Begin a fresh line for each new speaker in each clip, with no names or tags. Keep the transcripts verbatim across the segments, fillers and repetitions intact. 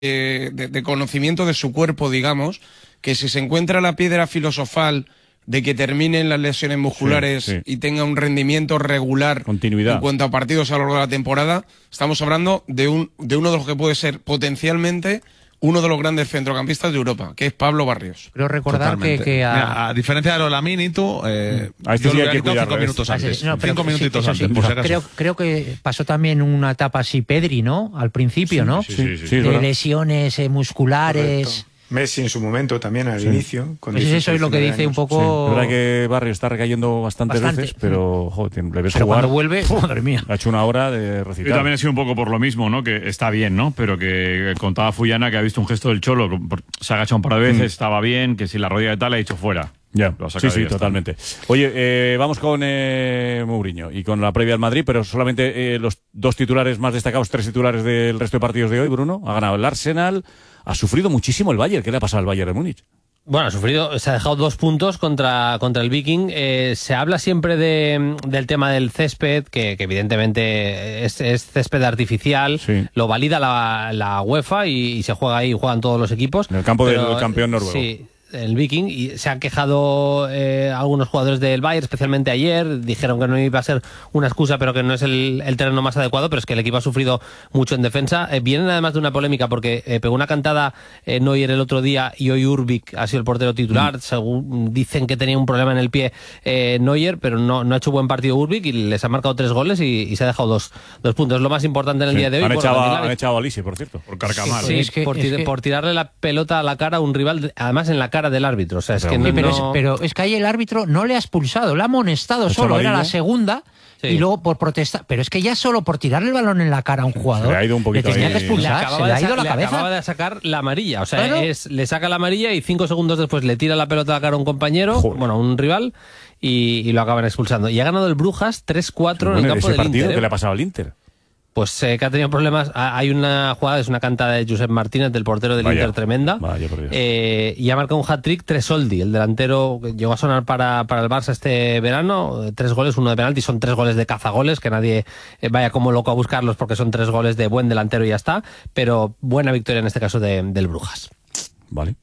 eh, de, de conocimiento de su cuerpo, digamos, que si se encuentra la piedra filosofal de que terminen las lesiones musculares sí, sí. y tenga un rendimiento regular
continuidad
en cuanto a partidos a lo largo de la temporada, estamos hablando de un de uno de los que puede ser potencialmente uno de los grandes centrocampistas de Europa, que es Pablo Barrios.
Creo recordar que, que a...
Mira, a diferencia de lo de Lamine y tú, eh,
a este
yo
sí
lo
hay
hubiera
que
quitado
cuidarlo,
cinco minutos
¿eh?
antes.
No,
cinco
sí,
minutitos
sí,
antes,
sí,
por si acaso.
Creo, creo que pasó también una etapa así Pedri, ¿no? Al principio,
sí,
¿no?
Sí, sí, sí, sí,
de lesiones eh, musculares...
Correcto. Messi en su momento también al
sí.
inicio.
Con pues eso es lo que dice
años.
un poco...
Sí. Es verdad que Barrio está recayendo bastantes
Bastante.
veces, pero joder, le ves
pero
jugar.
Cuando vuelve, ¡oh, madre mía!
Ha hecho una hora de recitar.
Yo también he sido un poco por lo mismo, ¿no? Que está bien, ¿no? Pero que contaba Fuyana que ha visto un gesto del Cholo, se ha agachado un par de veces, mm. estaba bien, que si la rodilla de tal ha dicho fuera.
Ya, sí, sí, totalmente. Oye, eh, vamos con eh, Mourinho y con la previa al Madrid, pero solamente eh, los dos titulares más destacados, tres titulares del resto de partidos de hoy, Bruno. Ha ganado el Arsenal, ha sufrido muchísimo el Bayern. ¿Qué le ha pasado al Bayern de Múnich?
Bueno, ha sufrido, se ha dejado dos puntos contra, contra el Viking. Eh, se habla siempre de, del tema del césped, que, que evidentemente es, es césped artificial, sí. Lo valida la, la UEFA y, y se juega ahí, juegan todos los equipos.
En el campo
pero,
del campeón noruego.
Sí. El Viking, y se han quejado eh, algunos jugadores del Bayern, especialmente ayer, dijeron que no iba a ser una excusa, pero que no es el, el terreno más adecuado, pero es que el equipo ha sufrido mucho en defensa. Eh, vienen además de una polémica porque eh, pegó una cantada eh, Neuer el otro día y hoy Urbik ha sido el portero titular, mm. según dicen que tenía un problema en el pie eh, Neuer, pero no, no ha hecho buen partido Urbik y les ha marcado tres goles y, y se ha dejado dos, dos puntos. Lo más importante en el sí. día de hoy.
Han,
bueno,
echado,
la...
han echado a Lisi, por cierto, por carcamar.
Sí, sí, es que, por, es que... por tirarle la pelota a la cara a un rival, además en la cara del árbitro, o sea, es que no,
pero,
no...
es, pero es que ahí el árbitro no le ha expulsado, le ha amonestado solo, era la segunda sí. Y luego por protestar, pero es que ya solo por tirarle el balón en la cara a un jugador
se le ha ido un poquito
le tenía
ahí.
que expulsar, se le ha ido la
le
cabeza.
Acababa de sacar la amarilla, o sea,
¿Claro?
es, le saca la amarilla y cinco segundos después le tira la pelota a la cara a un compañero, Joder. bueno, a un rival y, y lo acaban expulsando. Y ha ganado el Brujas tres cuatro en el campo
ese
del
partido
Inter.
¿Qué le ha pasado al Inter?
Pues eh, que ha tenido problemas. Hay una jugada, es una cantada de Josep Martínez, del portero del vaya, Inter, tremenda.
Vaya,
eh, y ha marcado un hat-trick Tresoldi, el delantero que llegó a sonar para, para el Barça este verano. Tres goles, uno de penalti, son tres goles de cazagoles, que nadie eh, vaya como loco a buscarlos porque son tres goles de buen delantero y ya está. Pero buena victoria en este caso de, del Brujas.
Vale.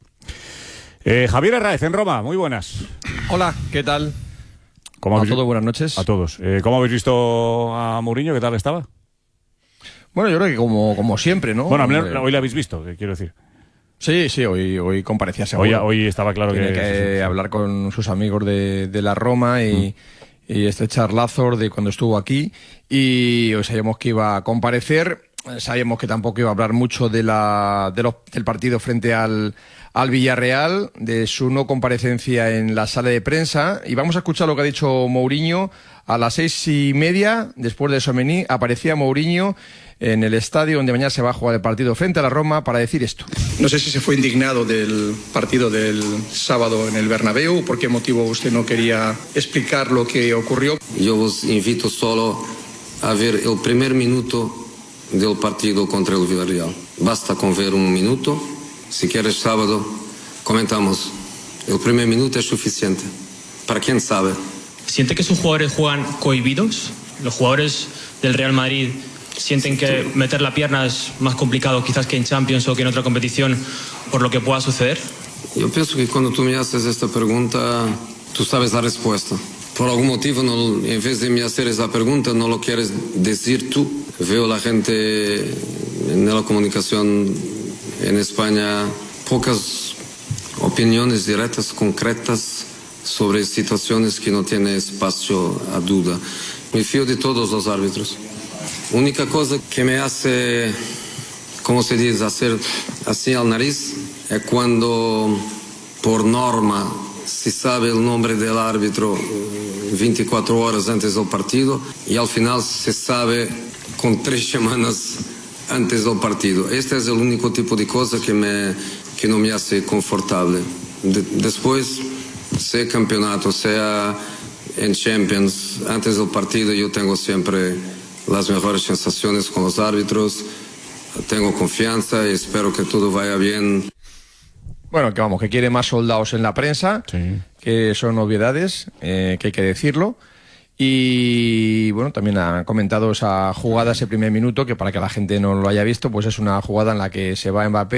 Eh, Javier Herráez, en Roma, muy buenas.
Hola, ¿qué tal?
¿Cómo
a
habéis...
todos, buenas noches.
A todos. Eh, ¿Cómo habéis visto a Mourinho? ¿Qué tal estaba?
Bueno, yo creo que como, como siempre, ¿no?
Bueno, hoy lo habéis visto, ¿qué quiero decir?
Sí, sí, hoy, hoy comparecía seguro.
Hoy, hoy estaba claro
Tiene
que...
que
sí, sí.
hablar con sus amigos de, de la Roma y, mm. y este charlazo de cuando estuvo aquí. Y hoy sabíamos que iba a comparecer. Sabíamos que tampoco iba a hablar mucho de la, de los, del partido frente al, al Villarreal, de su no comparecencia en la sala de prensa. Y vamos a escuchar lo que ha dicho Mourinho. A las seis y media, después de Tchouaméni, aparecía Mourinho en el estadio donde mañana se va a jugar el partido frente a la Roma para decir esto.
No sé si se fue indignado del partido del sábado en el Bernabéu, por qué motivo usted no quería explicar lo que ocurrió.
Yo os invito solo a ver el primer minuto del partido contra el Villarreal. Basta con ver un minuto. Si quieres sábado, comentamos. El primer minuto es suficiente. Para quien sabe.
¿Siente que sus jugadores juegan cohibidos? ¿Los jugadores del Real Madrid sienten que meter la pierna es más complicado quizás que en Champions o que en otra competición por lo que pueda suceder?
Yo pienso que cuando tú me haces esta pregunta, tú sabes la respuesta. Por algún motivo, no, en vez de me hacer esa pregunta, no lo quieres decir tú. Veo la gente en la comunicación en España, pocas opiniones directas, concretas, sobre situaciones que no tienen espacio a duda. Me fío de todos los árbitros. Única cosa que me hace, como se dice, hacer así al nariz, es cuando por norma se sabe el nombre del árbitro veinticuatro horas antes del partido y al final se sabe con tres semanas antes del partido. Este es el único tipo de cosa que, me, que no me hace confortable. De, después... sea campeonato, sea en Champions, antes del partido yo tengo siempre las mejores sensaciones con los árbitros, tengo confianza y espero que todo vaya bien.
Bueno, que vamos, que quiere más soldados en la prensa, sí. Que son obviedades, eh, que hay que decirlo. Y bueno, también han comentado esa jugada, ese primer minuto, que para que la gente no lo haya visto, pues es una jugada en la que se va Mbappé